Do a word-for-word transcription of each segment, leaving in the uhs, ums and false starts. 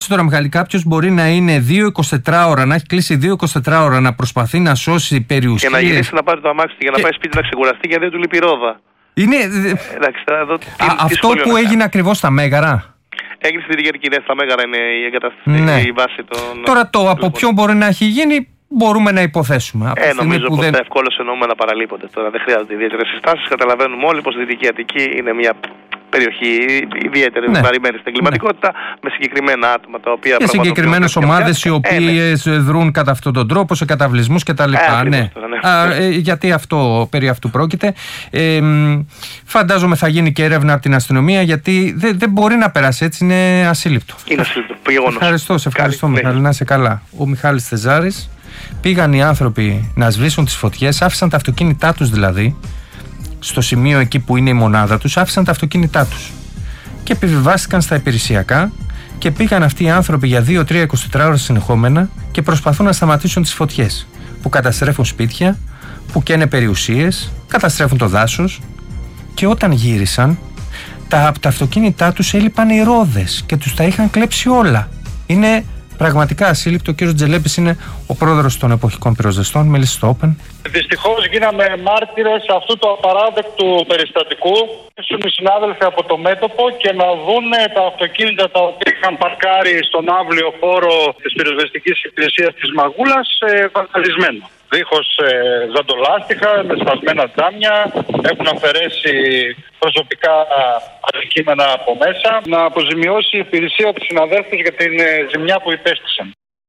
τώρα, Μιχάλη, κάποιος μπορεί να είναι δύο εικοσιτετράωρα, να έχει κλείσει δύο εικοσιτετράωρα, να προσπαθεί να σώσει περιουσίες. Και να γυρίσει να πάρει το αμάξι για να και... πάει σπίτι να ξεκουραστεί, γιατί δεν του λείπει ρόδα. Είναι... Εντάξει, εδώ, τι, Α, τι αυτό που έγινε ακριβώς στα Μέγαρα. Έγινε στη Δυτική Κυριακή, στα Μέγαρα είναι η εγκαταστήση, ναι. η βάση των. Τώρα το από ποιον μπορεί να έχει γίνει, μπορούμε να υποθέσουμε. Ε, νομίζω πως δεν... τα ευκόλως εννοούμε να παραλείπονται. Τώρα δεν χρειάζονται ιδιαίτερες συστάσεις. Καταλαβαίνουμε όλοι πως η Δυτική Αττική είναι μια περιοχή ιδιαίτερη, ναι. βαρημένη στην εγκληματικότητα, ναι. με συγκεκριμένα άτομα τα οποία. Και συγκεκριμένες ομάδες οι οποίες ε, ναι. δρούν κατά αυτόν τον τρόπο σε καταβλισμούς κτλ. Ε, ναι. Τώρα, ναι. Α, ε, γιατί αυτό, περί αυτού πρόκειται. Ε, φαντάζομαι θα γίνει και έρευνα από την αστυνομία, γιατί δεν, δεν μπορεί να περάσει έτσι, είναι ασύλληπτο. Είναι ασύλληπτο. Γεγονός. Ευχαριστώ, σε ευχαριστώ, Καλή, Μιχάλη, να είσαι καλά. Ο Μιχάλης Θεζάρης. Πήγαν οι άνθρωποι να σβήσουν τις φωτιές, άφησαν τα αυτοκίνητά τους δηλαδή. Στο σημείο εκεί που είναι η μονάδα τους, άφησαν τα αυτοκίνητά τους και επιβιβάστηκαν στα υπηρεσιακά και πήγαν αυτοί οι άνθρωποι για δύο τρία εικοσιτετρά ώρες συνεχόμενα και προσπαθούν να σταματήσουν τις φωτιές που καταστρέφουν σπίτια, που καίνε περιουσίες, καταστρέφουν το δάσος. Και όταν γύρισαν, τα, από τα αυτοκίνητά τους έλειπαν οι ρόδες και τους τα είχαν κλέψει όλα. Είναι πραγματικά ασύλληπτο. Ο κύριος Τζελέπης είναι ο πρόεδρος των εποχικών πυροσβεστών. Μίλησε στο Open. Δυστυχώς γίναμε μάρτυρες αυτού του απαράδεκτου περιστατικού. Ήσουν οι συνάδελφοι από το μέτωπο και να δουν τα αυτοκίνητα τα οποία είχαν παρκάρει στον αύλιο χώρο της πυροσβεστικής υπηρεσίας της Μαγούλας ε, βανταλισμένο. Δίχως ε, ζαντολάστιχα, με σπασμένα τζάμια, έχουν αφαιρέσει προσωπικά αντικείμενα από μέσα. Να αποζημιώσει η υπηρεσία τους συναδέλφους για την ε, ζημιά που υπέστησαν.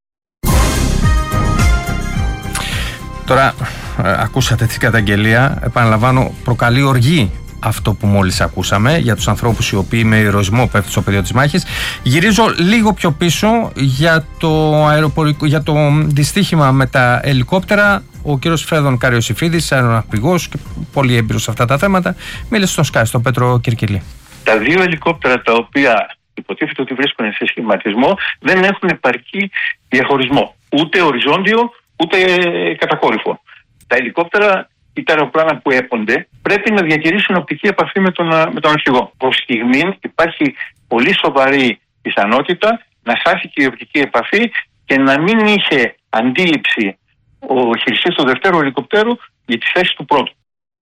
Τώρα, ε, ακούσατε την καταγγελία, επαναλαμβάνω, προκαλεί οργή αυτό που μόλις ακούσαμε για τους ανθρώπους οι οποίοι με ηρωισμό πέφτουν στο πεδίο της μάχης. Γυρίζω λίγο πιο πίσω για το, αεροπορικό, για το δυστύχημα με τα ελικόπτερα. Ο κύριος Φέδων Καριοσυφίδης, αεροναυπηγός και πολύ έμπειρος σε αυτά τα θέματα, μίλησε στον Σκάι, στον Πέτρο Κυρκυλή. Τα δύο ελικόπτερα τα οποία υποτίθεται ότι βρίσκονται σε σχηματισμό δεν έχουν επαρκή διαχωρισμό. Ούτε οριζόντιο, ούτε κατακόρυφο. Τα ελικόπτερα ή τα αεροπλάνα που έπονται πρέπει να διατηρήσουν οπτική επαφή με τον, με τον αρχηγό. Προς στιγμή υπάρχει πολύ σοβαρή πιθανότητα να χάθηκε η οπτική επαφή και να μην είχε αντίληψη ο χειριστής του δευτέρου ελικοπτέρου για τη θέση του πρώτου.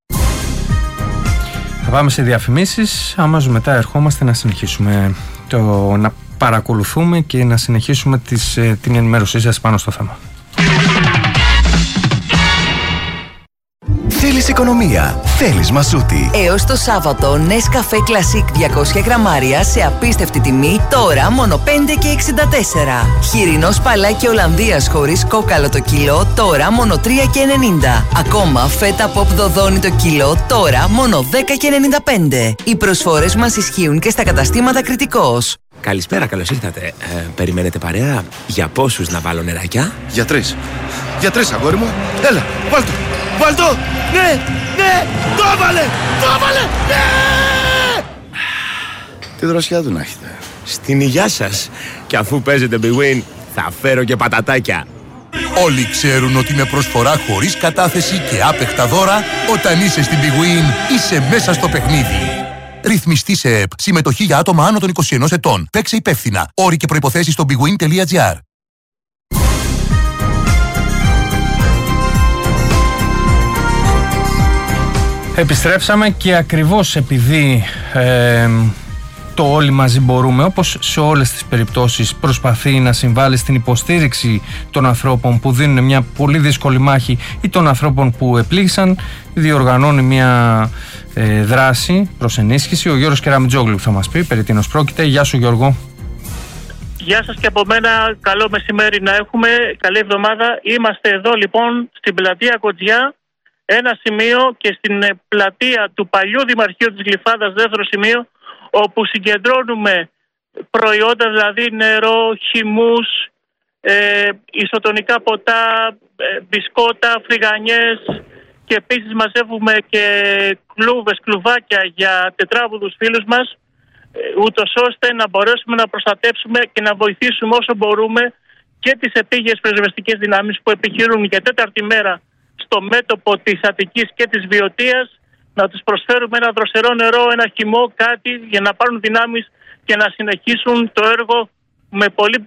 Θα πάμε σε διαφημίσεις, αμέσως μετά ερχόμαστε να συνεχίσουμε το, να παρακολουθούμε και να συνεχίσουμε τις, την ενημέρωσή σας πάνω στο θέμα. Θέλεις οικονομία, θέλεις μασούτη. Έως το Σάββατο, Nescafé Classic διακόσια γραμμάρια σε απίστευτη τιμή, τώρα μόνο πέντε και εξήντα τέσσερα. Χοιρινό σπαλάκι Ολλανδίας χωρίς κόκαλο το κιλό, τώρα μόνο τρία και ενενήντα. Ακόμα φέτα pop δοδόνι το κιλό, τώρα μόνο δέκα και ενενήντα πέντε. Οι προσφορές μας ισχύουν και στα καταστήματα Κρητικός. Καλησπέρα, καλώς ήρθατε. Ε, περιμένετε παρέα? Για πόσους να βάλω νεράκια? Για τρεις. Για τρεις, αγόρι μου. Έλα, βάλ' το. Βάλ' το. Ναι, ναι, το έβαλε, το έβαλε, ναι! Τι δροσιά του να έχετε. Στην υγειά σας. Και αφού παίζετε Big Win, θα φέρω και πατατάκια. Όλοι ξέρουν ότι με προσφορά χωρίς κατάθεση και άπεχτα δώρα, όταν είσαι στην Big Win, είσαι μέσα στο παιχνίδι. Ρυθμιστή σε ΕΠ. Συμμετοχή για άτομα άνω των είκοσι ενός ετών. Παίξε υπεύθυνα. Όροι και προϋποθέσεις στο bigwin τελεία gr. Επιστρέψαμε και ακριβώς επειδή ε, το όλοι μαζί μπορούμε, όπως σε όλες τις περιπτώσεις προσπαθεί να συμβάλλει στην υποστήριξη των ανθρώπων που δίνουν μια πολύ δύσκολη μάχη ή των ανθρώπων που επλήγησαν, διοργανώνει μια ε, δράση προς ενίσχυση. Ο Γιώργος Κεραμιτζόγλου θα μας πει περί τίνος πρόκειται. Γεια σου, Γιώργο. Γεια σας και από μένα, καλό μεσημέρι να έχουμε, καλή εβδομάδα. Είμαστε εδώ λοιπόν στην πλατεία Κοτζιά, ένα σημείο, και στην πλατεία του παλιού Δημαρχείου της Γλυφάδας, δεύτερο σημείο, όπου συγκεντρώνουμε προϊόντα, δηλαδή νερό, χυμούς, ε, ισοτονικά ποτά, ε, μπισκότα, φρυγανιές, και επίσης μαζεύουμε και κλούβες, κλουβάκια για τετράβουδους φίλους μας, ε, ούτως ώστε να μπορέσουμε να προστατεύσουμε και να βοηθήσουμε όσο μπορούμε και τις επίγειες πυροσβεστικές δυνάμεις που επιχειρούν για τέταρτη μέρα στο μέτωπο της Αττικής και της Βιωτίας, να τους προσφέρουμε ένα δροσερό νερό, ένα χυμό, κάτι για να πάρουν δυνάμεις και να συνεχίσουν το έργο με πολύ